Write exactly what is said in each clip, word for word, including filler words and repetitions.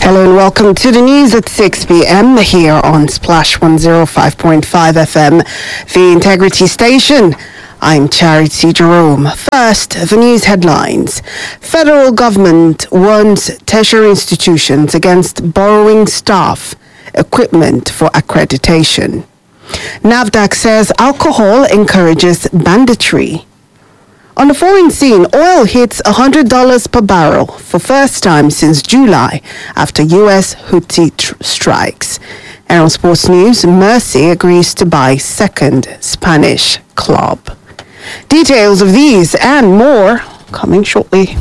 Hello and welcome to the news at six p.m. here on Splash one oh five point five F M, the Integrity Station. I'm Charity Jerome. First, the news headlines. Federal government warns tertiary institutions against borrowing staff equipment for accreditation. NAFDAC says alcohol encourages banditry. On the foreign scene, oil hits one hundred dollars per barrel for first time since July after U S Houthi tr- strikes. And on sports news, Mercy agrees to buy second Spanish club. Details of these and more coming shortly.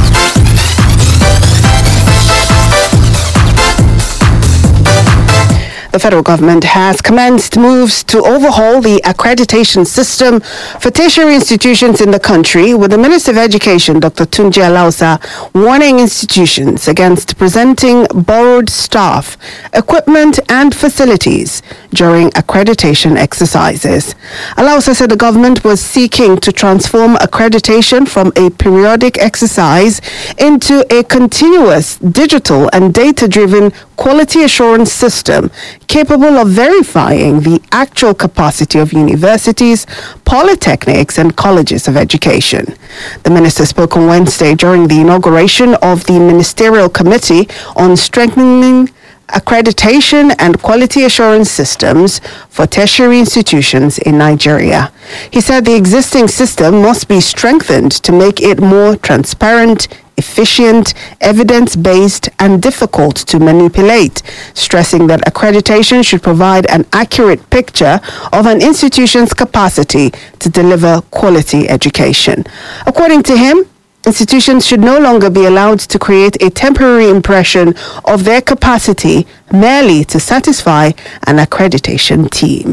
The federal government has commenced moves to overhaul the accreditation system for tertiary institutions in the country, with the Minister of Education, Doctor Tunji Alausa, warning institutions against presenting borrowed staff, equipment and facilities during accreditation exercises. Alausa said the government was seeking to transform accreditation from a periodic exercise into a continuous, digital and data-driven quality assurance system capable of verifying the actual capacity of universities, polytechnics and colleges of education. The minister spoke on Wednesday during the inauguration of the Ministerial Committee on Strengthening Accreditation and Quality Assurance Systems for Tertiary Institutions in Nigeria. He said the existing system must be strengthened to make it more transparent, efficient, evidence-based, and difficult to manipulate, stressing that accreditation should provide an accurate picture of an institution's capacity to deliver quality education. According to him, institutions should no longer be allowed to create a temporary impression of their capacity merely to satisfy an accreditation team.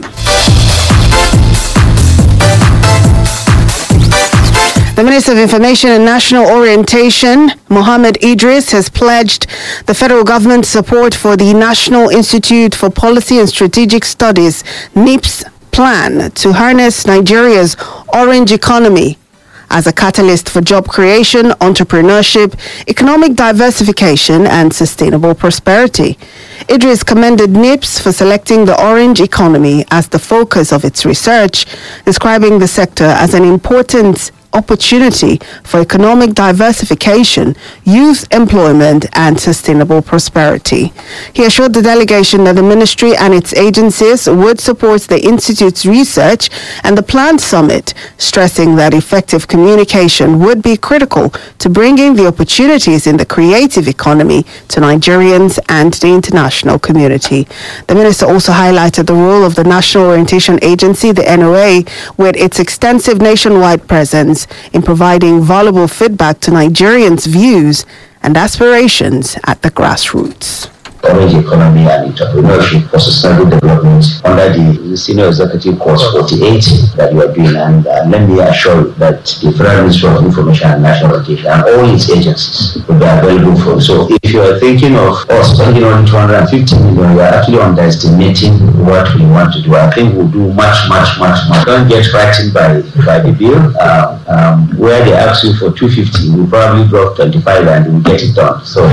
The Minister of Information and National Orientation, Mohammed Idris, has pledged the federal government's support for the National Institute for Policy and Strategic Studies, NIPS, plan to harness Nigeria's orange economy as a catalyst for job creation, entrepreneurship, economic diversification, and sustainable prosperity. Idris commended NIPS for selecting the orange economy as the focus of its research, describing the sector as an important opportunity for economic diversification, youth employment, and sustainable prosperity. He assured the delegation that the ministry and its agencies would support the Institute's research and the planned summit, stressing that effective communication would be critical to bringing the opportunities in the creative economy to Nigerians and the international community. The minister also highlighted the role of the National Orientation Agency, the N O A, with its extensive nationwide presence in providing valuable feedback to Nigerians' views and aspirations at the grassroots. Orange economy and entrepreneurship for sustainable development under the senior executive course forty-eight that you are doing, and uh, let me assure you that the Federal Ministry of Information and National Orientation and all its agencies will be available for you. So if you are thinking of us spending only two hundred fifty million, you are actually underestimating what we want to do. I think we'll do much, much, much more. Don't get frightened by, by the bill. Um, um, where they ask you for two hundred fifty, we probably drop twenty-five and we'll get it done. So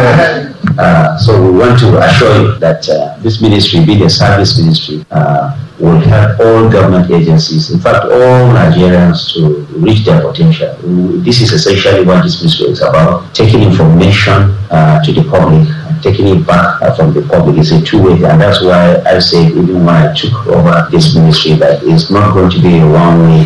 Uh, so we want to assure you that uh, this ministry, being a service ministry, uh, will help all government agencies, in fact all Nigerians, to reach their potential. This is essentially what this ministry is about, taking information uh, to the public, taking it back uh, from the public. Is a two-way, and that's why I say even when I took over this ministry that it's not going to be a one-way.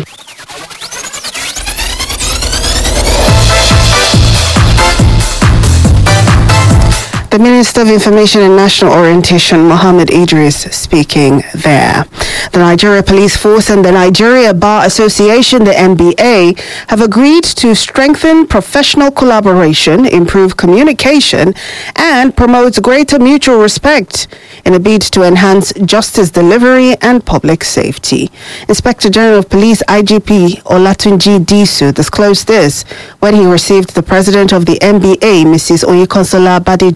The Minister of Information and National Orientation, Mohammed Idris, speaking there. The Nigeria Police Force and the Nigeria Bar Association, the N B A, have agreed to strengthen professional collaboration, improve communication, and promote greater mutual respect in a bid to enhance justice delivery and public safety. Inspector General of Police I G P Olatunji Disu disclosed this when he received the President of the N B A, Missus Oyekonsola Badejo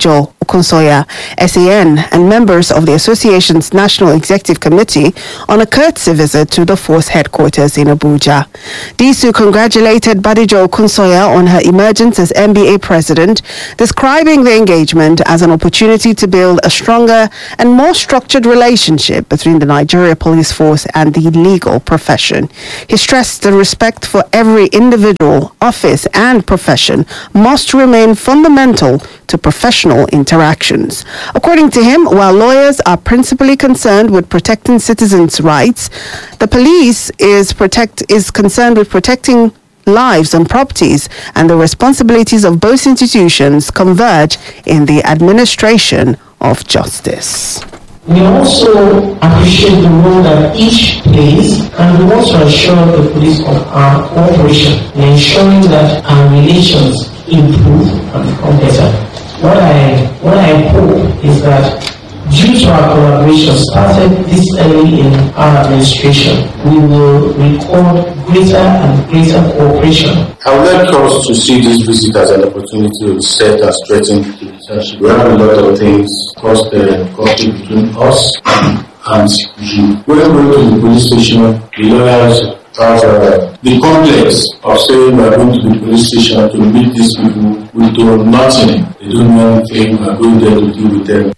Kunsoya, S A N, and members of the association's National Executive Committee on a courtesy visit to the force headquarters in Abuja. D S U congratulated Badijo Kunsoya on her emergence as N B A president, describing the engagement as an opportunity to build a stronger and more structured relationship between the Nigeria Police Force and the legal profession. He stressed the respect for every individual, office, and profession must remain fundamental to professional interactions. According to him, while lawyers are principally concerned with protecting citizens' rights, the police is protect is concerned with protecting lives and properties, and the responsibilities of both institutions converge in the administration of justice. We also appreciate the role that each plays, and we want to assure the police of our cooperation in ensuring that our relations improve and become better. What I what I hope is that due to our collaboration started this early in our administration, we will record greater and greater cooperation. I would like us to see this visit as an opportunity to set and strengthen the relationship. We have a lot of things across the country between us and you. When we go to the police station, the lawyers have uh, the complex of saying we are going to the police station to meet these people. We do nothing. They don't know anything. We are going there to deal with them.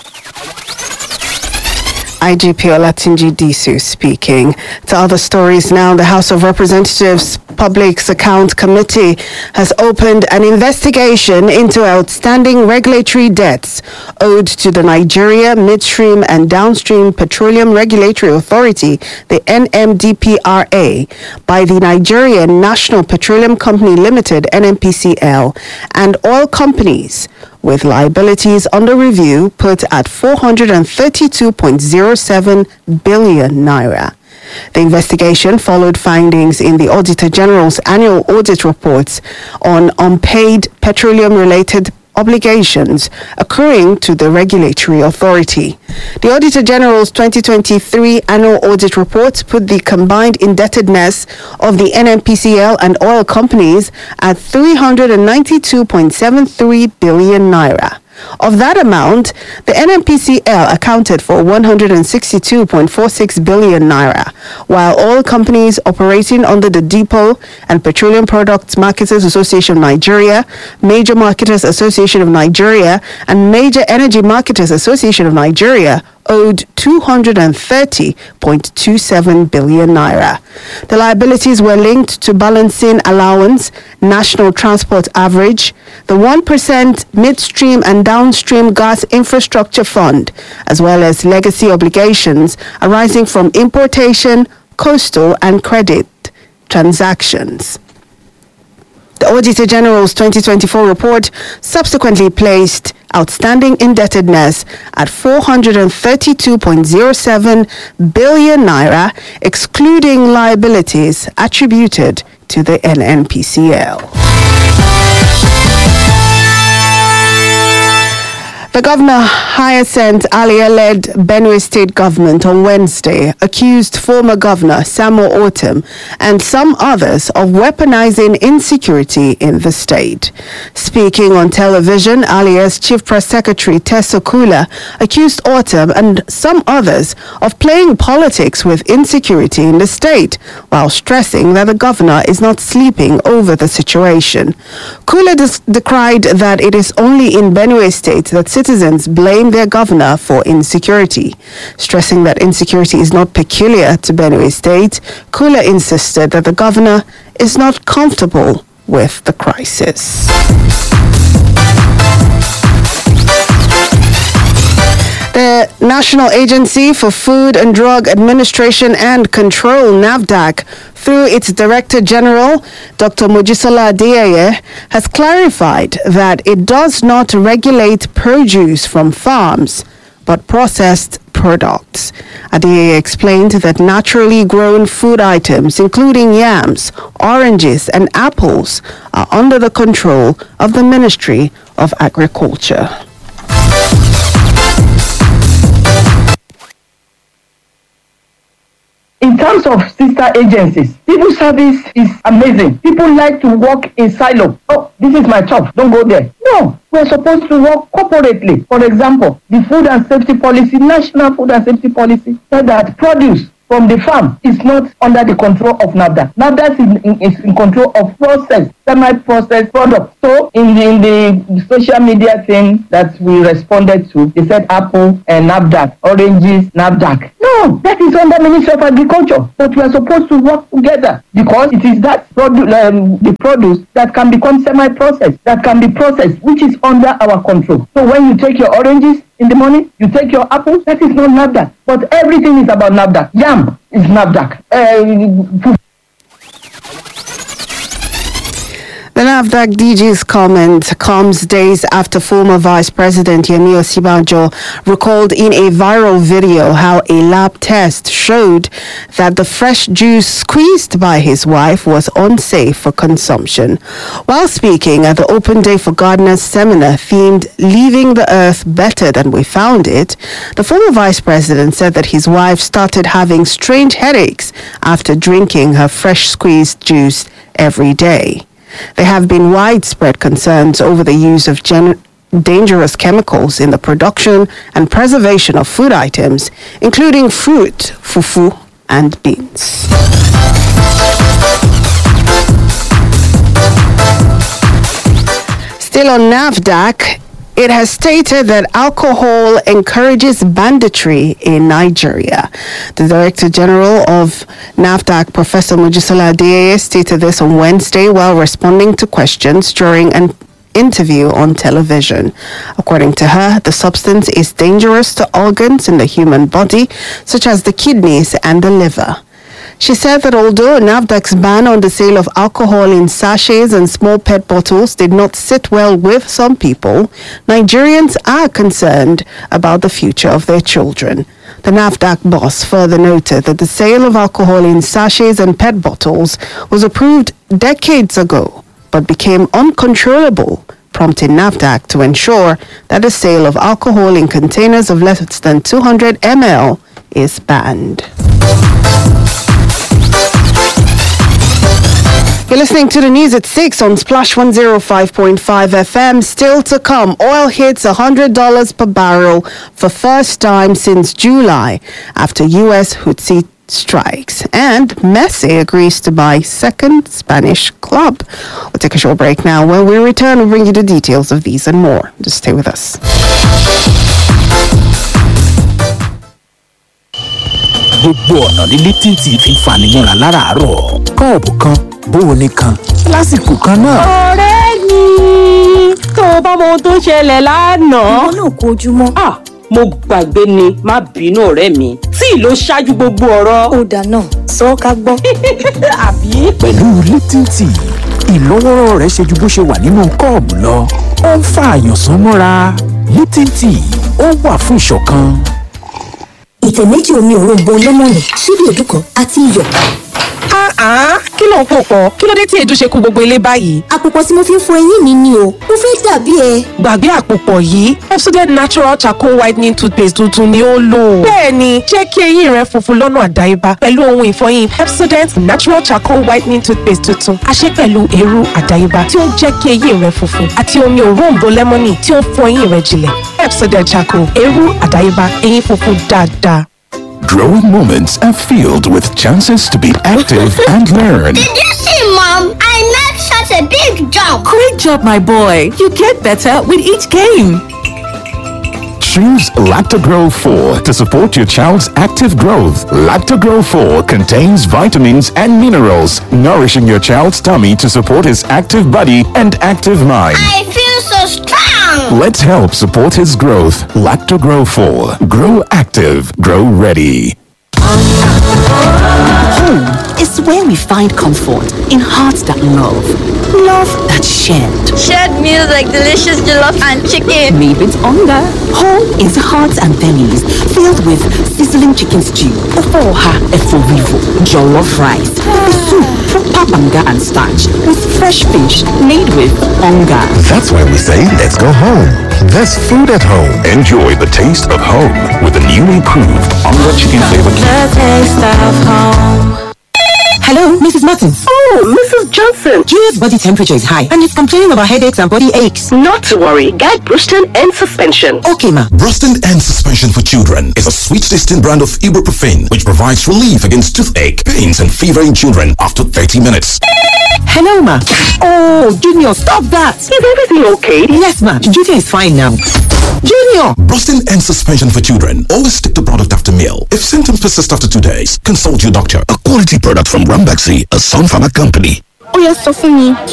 I G P Olatunji Disu speaking. To other stories now, the House of Representatives Public Accounts Committee has opened an investigation into outstanding regulatory debts owed to the Nigeria Midstream and Downstream Petroleum Regulatory Authority, the N M D P R A, by the Nigerian National Petroleum Company Limited, N N P C L, and oil companies, with liabilities under review put at four hundred thirty-two point zero seven billion naira. The investigation followed findings in the Auditor General's annual audit reports on unpaid petroleum-related obligations accruing to the regulatory authority. The Auditor General's twenty twenty-three annual audit report put the combined indebtedness of the N N P C L and oil companies at three hundred ninety-two point seven three billion naira. Of that amount, the N N P C L accounted for one hundred sixty-two point four six billion naira, while oil companies operating under the Depot and Petroleum Products Marketers Association of Nigeria, Major Marketers Association of Nigeria, and Major Energy Marketers Association of Nigeria owed two hundred thirty point two seven billion naira. The liabilities were linked to balancing allowance, national transport average, the one percent midstream and downstream gas infrastructure fund, as well as legacy obligations arising from importation, coastal and credit transactions. The Auditor General's twenty twenty-four report subsequently placed outstanding indebtedness at four hundred thirty-two point zero seven billion naira, excluding liabilities attributed to the N N P C L. The Governor Hyacinth Alia-led Benue State government on Wednesday accused former Governor Samuel Ortom and some others of weaponizing insecurity in the state. Speaking on television, Alia's Chief Press Secretary Teso Kula accused Ortom and some others of playing politics with insecurity in the state, while stressing that the governor is not sleeping over the situation. Kula dis- decried that it is only in Benue State that citizens blame their governor for insecurity. Stressing that insecurity is not peculiar to Benue State, Kula insisted that the governor is not comfortable with the crisis. The National Agency for Food and Drug Administration and Control, NAFDAC, through its Director General, Doctor Mojisola Adeyeye, has clarified that it does not regulate produce from farms, but processed products. Adeyeye explained that naturally grown food items, including yams, oranges, and apples, are under the control of the Ministry of Agriculture. In terms of sister agencies, civil service is amazing. People like to work in silo. Oh, this is my job, don't go there. No, we're supposed to work corporately. For example, the food and safety policy, national food and safety policy, said that produce from the farm is not under the control of NAFDAC. NAFDAC is in, is in control of processed, semi-processed products. So in the, in the social media thing that we responded to, they said apple and NAFDAC, oranges, NAFDAC. No, that is under Ministry of Agriculture. But we are supposed to work together because it is that produ- um, the produce that can become semi-processed, that can be processed, which is under our control. So when you take your oranges in the morning, you take your apple, that is not NAFDAC. But everything is about NAFDAC. Yam is NAFDAC. Uh, The NAFDAC D G's comment comes days after former Vice President Yemi Osinbajo recalled in a viral video how a lab test showed that the fresh juice squeezed by his wife was unsafe for consumption. While speaking at the Open Day for Gardeners seminar themed Leaving the Earth Better Than We Found It, the former Vice President said that his wife started having strange headaches after drinking her fresh squeezed juice every day. There have been widespread concerns over the use of gen- dangerous chemicals in the production and preservation of food items, including fruit, fufu, and beans. Still on NAFDAC, it has stated that alcohol encourages banditry in Nigeria. The Director General of NAFDAC, Professor Mojisola Adeyeye, stated this on Wednesday while responding to questions during an interview on television. According to her, the substance is dangerous to organs in the human body, such as the kidneys and the liver. She said that although NAFDAC's ban on the sale of alcohol in sachets and small P E T bottles did not sit well with some people, Nigerians are concerned about the future of their children. The NAFDAC boss further noted that the sale of alcohol in sachets and P E T bottles was approved decades ago, but became uncontrollable, prompting NAFDAC to ensure that the sale of alcohol in containers of less than two hundred milliliters is banned. You're listening to the news at six on Splash one oh five point five F M. Still to come, oil hits one hundred dollars per barrel for first time since July after U S Houthi strikes. And Messi agrees to buy second Spanish club. We'll take a short break now. When we return, we'll bring you the details of these and more. Just stay with us. Gbogbo ọ̀nà ní Lipton tea fi ń fanimọ́ra láràárọ̀. Kọ́ọ̀pù kan, bóoni kan, lásìkò kan náà. Ọ̀rẹ́ mi, tó o bá mọ ohun tó ṣẹlẹ̀ lánàá. Ìwọ náà kó ojúmọ́. Ah, mo gbàgbé ni, má bínú ọ̀rẹ́ mi. Tí ló ṣáájú gbogbo ọ̀rọ̀. Ó dáná, sọ ká gbọ́. Àbí? Pẹ̀lú Lipton tea, ìlọ́wọ́rọ́ rẹ̀ ṣe ju bó ṣe wà nínú kọ́ọ̀bù lọ. Ó ń fa àyànsán mọ́ra. Lipton tea, ó wà fún ìṣọ̀kan. Ìtẹ̀ méjì omi òróǹbó lẹ́mọ̀nì, ṣíbí èédú kan àti iyọ̀. Ah, kí ló ń pò pọ̀? Kí ló dé tí èédú ṣe kún gbogbo ilé báyìí? Àpòpọ̀ tí mo fi ń fọ eyín mi ni o. Mo fẹ́ dàbí ẹ. Gbàgbé àpòpọ̀ yìí, Pepsodent Natural Charcoal Whitening Toothpaste tuntun ni ó lò. Bẹ́ẹ̀ni, jẹ́ kí eyín rẹ funfun lọ́nà àdáyébá pẹ̀lú ohun ìfọyín Pepsodent Natural Charcoal Whitening Toothpaste tuntun. A ṣe pẹ̀lú eérú àdáyébá tí ó ń jẹ́ kí eyín rẹ funfun àti omi òróǹbó lẹ́mọ́nì tí ó ń fọ eyín rẹ jinlẹ̀. Pepsodent Charcoal, eérú àdáyébá, eyín funfun dáadáa. Growing moments are filled with chances to be active and learn. Did you see, Mom? I made such a big jump. Great job, my boy. You get better with each game. Choose Lactogro four to support your child's active growth. Lactogro four contains vitamins and minerals, nourishing your child's tummy to support his active body and active mind. I feel so strong. Let's help support his growth. Lactogro four. Grow active. Grow ready. Home is where we find comfort in hearts that love. Love that's shared. Shared meals like delicious jollof and chicken. Made with hunger. Home is hearts and bellies filled with sizzling chicken stew, ofoha eforivo, jollof rice, the soup from papanga and starch with fresh fish made with hunger. That's why we say let's go home. There's food at home. Enjoy the taste of home with the newly improved Onga Chicken Flavor Cube. the taste of home. Hello, Missus Martins. Oh, Missus Johnson. Julia's body temperature is high and it's complaining about headaches and body aches. Not to worry. Get Bruston and suspension. Okay, ma. Bruston and suspension for children is a sweet tasting brand of ibuprofen which provides relief against toothache, pains, and fever in children after thirty minutes. Hello, ma. Oh, Junior, stop that. Is everything okay? Yes, ma. Junior is fine now. Junior! Brustin and suspension for children. Always take the product after meal. If symptoms persist after two days, consult your doctor. A quality product from Rambaxi, a Sun Pharma company. Ó yá, sọ fún mi,